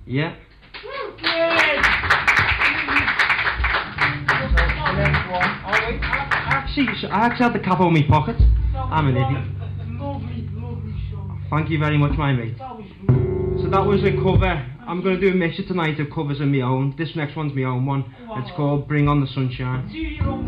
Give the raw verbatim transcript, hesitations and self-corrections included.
Yeah. Yes. Actually, I actually had the cap on my pocket. I'm an idiot. Lovely, lovely song. Thank you very much, my mate. That was good. So that was a cover. I'm going to do a mixture tonight of covers of my own. This next one's my own one. It's called Bring On The Sunshine. Do your own